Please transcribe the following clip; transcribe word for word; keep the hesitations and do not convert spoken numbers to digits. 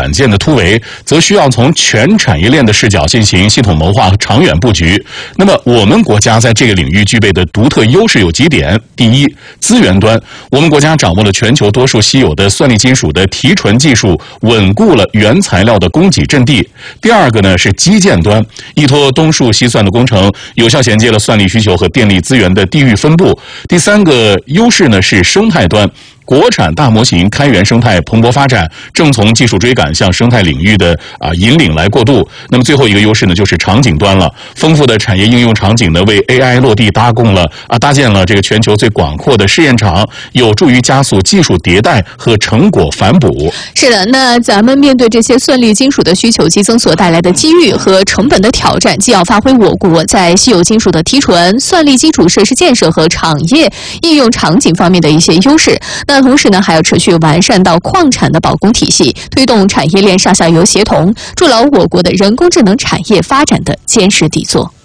软件的突围，则需要从全产业链的视角进行系统谋划和长远布局。那么，我们国家在这个领域具备的独特优势有几点：第一，资源端，我们国家掌握了全球多数稀有的算力金属的提纯技术，稳固了原材料的供给阵地；第二个呢是基建端，依托东数西算的工程，有效衔接了算力需求和电力资源的地域分布；第三个优势呢是生态端。国产大模型开源生态蓬勃发展，正从技术追赶向生态领域的啊引领来过渡。那么最后一个优势呢，就是场景端了。丰富的产业应用场景呢，为 A I 落地搭供了啊搭建了这个全球最广阔的试验场，有助于加速技术迭代和成果反哺。 是的，那咱们面对这些算力金属的需求激增所带来的机遇和成本的挑战，既要发挥我国在稀有金属的提纯、算力基础设施建设和产业应用场景方面的一些优势。那同时呢，还要持续完善到矿产的保供体系，推动产业链上下游协同，筑牢我国的人工智能产业发展的坚实底座。